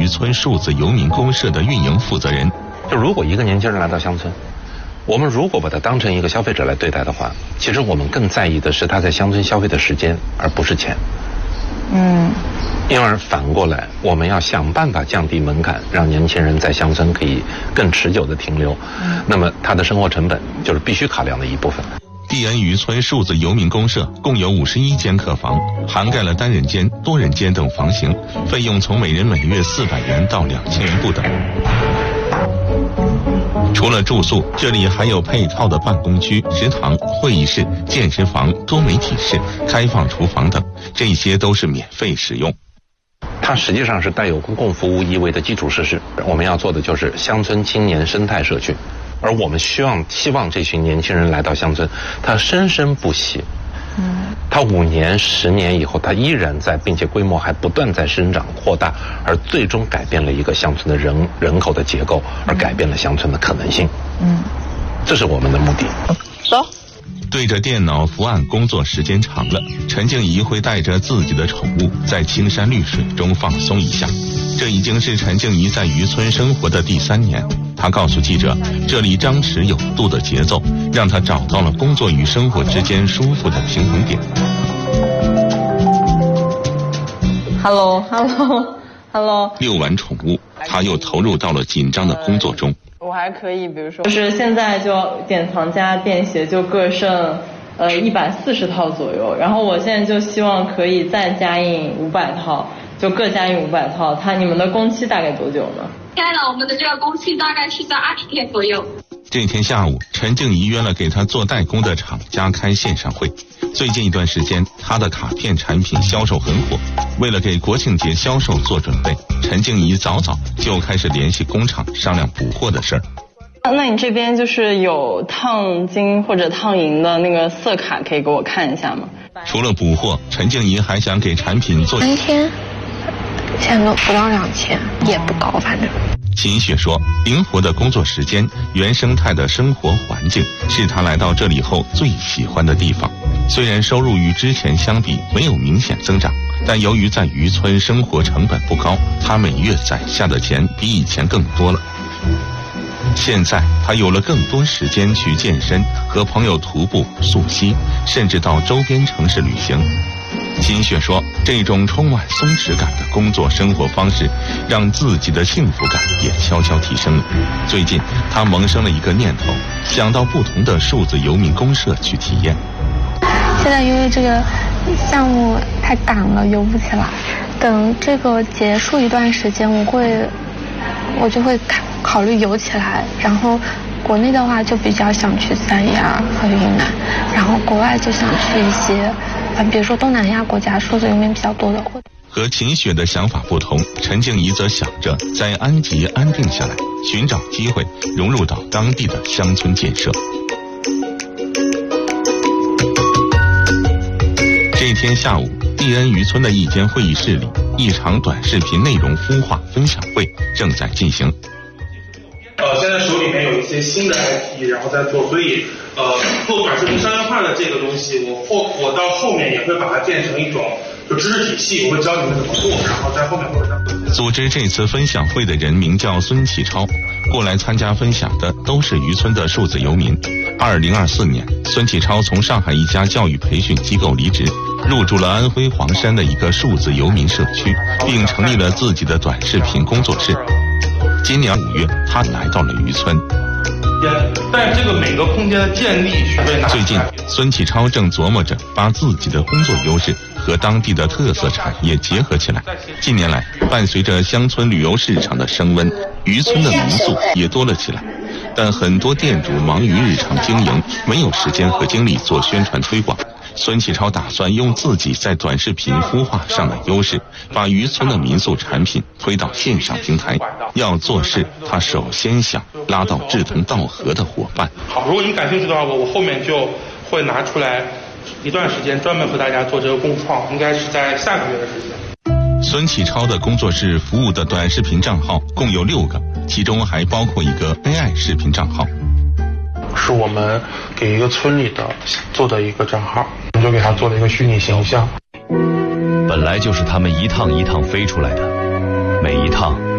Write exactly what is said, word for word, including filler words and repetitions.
村数字游民公社的运营负责人。 就如果一个年轻人来到乡村，我们如果把他当成一个消费者来对待的话，其实我们更在意的是他在乡村消费的时间，而不是钱。 嗯， 因而反过来，我们要想办法降低门槛，让年轻人在乡村可以更持久的停留。嗯，那么他的生活成本就是必须考量的一部分。 蒂恩渔村数字游民公社共有五十一间客房，涵盖了单人间、多人间等房型，费用从每人每月四百元到两千元不等。除了住宿，这里还有配套的办公区、食堂、会议室、健身房、多媒体室、开放厨房等，这些都是免费使用。 它实际上是带有公共服务意味的基础设施。我们要做的就是乡村青年生态社区，而我们希望希望这群年轻人来到乡村，他生生不息。嗯，他五年、十年以后，他依然在，并且规模还不断在生长扩大，而最终改变了一个乡村的人人口的结构，而改变了乡村的可能性。嗯，这是我们的目的。 走。 对着电脑伏案工作时间长了，陈静怡会带着自己的宠物在青山绿水中放松一下。这已经是陈静怡在渔村生活的第三年。她告诉记者，这里张弛有度的节奏让她找到了工作与生活之间舒服的平衡点。 Hello Hello Hello。 遛完宠物，她又投入到了紧张的工作中。 我还可以，比如说，就是现在就典藏加便携就各剩呃一百四十套左右，然后我现在就希望可以再加印五百套，就各加印五百套。它你们的工期大概多久呢？ 现在我们的这个工期大概是在二十天左右。 这天下午，陈静怡约了给她做代工的厂家开线上会。最近一段时间，她的卡片产品销售很火。为了给国庆节销售做准备，陈静怡早早就开始联系工厂商量补货的事儿。 那你这边就是有烫金或者烫银的那个色卡，可以给我看一下吗？ 除了补货，陈静怡还想给产品做三天，现在都不到两千，也不高，反正。 秦雪说，灵活的工作时间、原生态的生活环境是她来到这里后最喜欢的地方。虽然收入与之前相比没有明显增长，但由于在渔村生活成本不高，她每月攒下的钱比以前更多了。现在她有了更多时间去健身，和朋友徒步、溯溪，甚至到周边城市旅行。秦雪说，这种充满松弛感的工作生活方式让自己的幸福感也悄悄提升了。最近她萌生了一个念头，想到不同的数字游民公社去体验。 现在因为这个项目太赶了，游不起来，等这个结束一段时间，我会我就会考虑游起来。然后国内的话就比较想去三亚和云南，然后国外就想去一些比如说东南亚国家数字游民比较多的。 和秦雪的想法不同，陈静怡则想着在安吉安定下来，寻找机会融入到当地的乡村建设。这天下午，蒂恩渔村的一间会议室里，一场短视频内容孵化分享会正在进行。 呃，现在手里面有一些新的 I P， 然后在做，所以呃，做短视频商业化的这个东西，我后我到后面也会把它变成一种就知识体系，我会教你们怎么做，然后在后面会让。 组织这次分享会的人名叫孙启超，过来参加分享的都是渔村的数字游民。二零二四年，孙启超从上海一家教育培训机构离职，入驻了安徽黄山的一个数字游民社区，并成立了自己的短视频工作室。今年五月，他来到了渔村。 但这个每个空间的建立是被拿。 最近，孙启超正琢磨着把自己的工作优势和当地的特色产业结合起来。近年来，伴随着乡村旅游市场的升温，渔村的民宿也多了起来。但很多店主忙于日常经营，没有时间和精力做宣传推广。孙启超打算用自己在短视频孵化上的优势，把渔村的民宿产品推到线上平台。要做事，他首先想拉到志同道合的伙伴。 好，如果你们感兴趣的话，我我后面就会拿出来一段时间专门和大家做这个共创，应该是在下个月的时间。 孙启超的工作室服务的短视频账号共有六个，其中还包括一个 A I 视频账号。 是我们给一个村里的做的一个账号，我们就给他做了一个虚拟形象。 本来就是他们一趟一趟飞出来的，每一趟